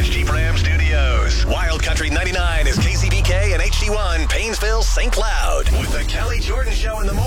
Dodge Jeep Ram Studios. Wild Country 99 is KCBK and HD1, Painesville, St. Cloud. With the Kelly Jordan Show in the morning.